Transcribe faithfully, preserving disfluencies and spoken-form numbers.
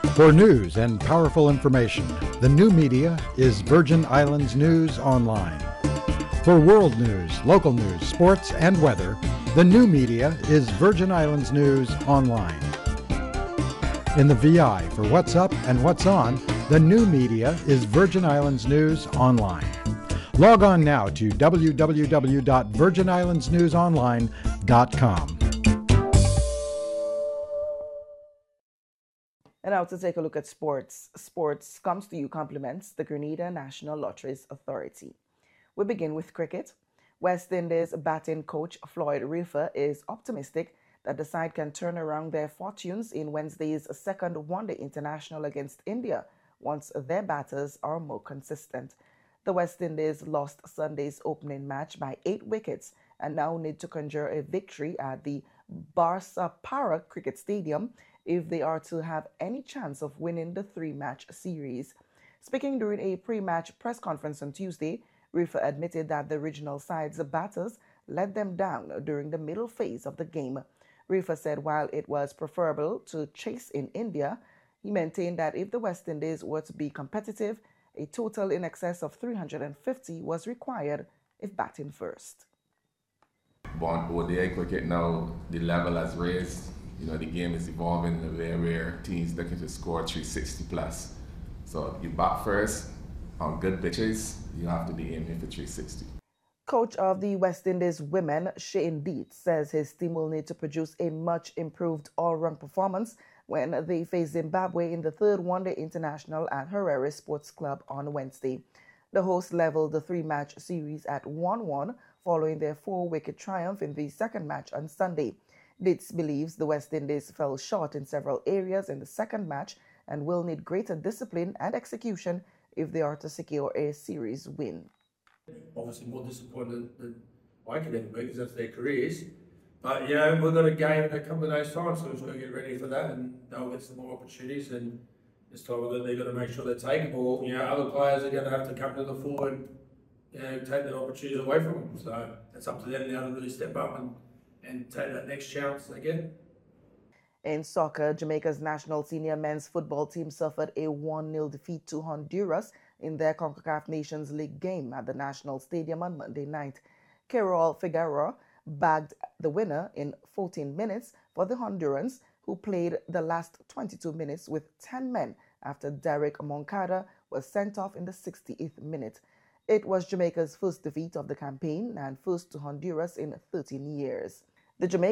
For news and powerful information, the new media is Virgin Islands News Online. For world news, local news, sports, and weather, the new media is Virgin Islands News Online. In the V I for what's up and what's on, the new media is Virgin Islands News Online. Log on now to w w w dot virgin islands news online dot com. And now to take a look at sports. Sports comes to you compliments the Grenada National Lotteries Authority. We begin with cricket. West Indies batting coach Floyd Riffer is optimistic that the side can turn around their fortunes in Wednesday's second one-day international against India once their batters are more consistent. The West Indies lost Sunday's opening match by eight wickets and now need to conjure a victory at the Barsapara Cricket Stadium if they are to have any chance of winning the three-match series. Speaking during a pre-match press conference on Tuesday, Riffer admitted that the regional side's batters let them down during the middle phase of the game. Riffer said while it was preferable to chase in India, he maintained that if the West Indies were to be competitive, a total in excess of three hundred fifty was required if batting first. But O D I cricket now, the level has raised. You know, the game is evolving in a way where teams looking to score three sixty plus. So you bat first on good pitches, you have to be aiming for three sixty. Coach of the West Indies women, Shane Dietz, says his team will need to produce a much improved all-round performance when they face Zimbabwe in the third one-day international at Harare Sports Club on Wednesday. The hosts leveled the three-match series at one one following their four-wicket triumph in the second match on Sunday. Dietz believes the West Indies fell short in several areas in the second match and will need greater discipline and execution if they are to secure a series win. Obviously more disappointed than I could ever be because that's their careers. But, you know, we've got a game in a couple of days' time, so we've got to get ready for that and they'll get some more opportunities. And this time they've got to make sure they take them, or, you know, other players are going to have to come to the fore and, you know, take their opportunities away from them. So it's up to them now to really step up and, and take that next chance they get. In soccer, Jamaica's national senior men's football team suffered a one nil defeat to Honduras in their CONCACAF Nations League game at the National Stadium on Monday night. Carol Figueroa bagged the winner in fourteen minutes for the Hondurans, who played the last twenty-two minutes with ten men after Derek Moncada was sent off in the sixty-eighth minute. It was Jamaica's first defeat of the campaign and first to Honduras in thirteen years. The Jamaican